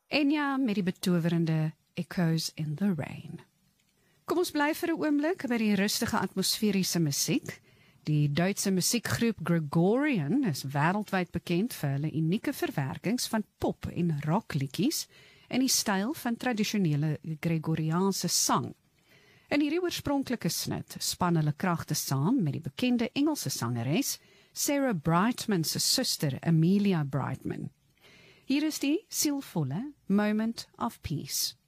Enya met die betowerende Echoes in the Rain. Kom ons bly vir 'n oomblik by die rustige atmosferiese musiek. Die Duitse musiekgroep Gregorian is wêreldwyd bekend vir hulle unieke verwerkings van pop- en rockliedjies in die styl van tradisionele Gregoriaanse sang. In hierdie oorspronklike snit span hulle kragte saam met die bekende Engelse sangeres Sarah Brightman se suster Amelia Brightman. Hier is die sielvolle Moment of Peace.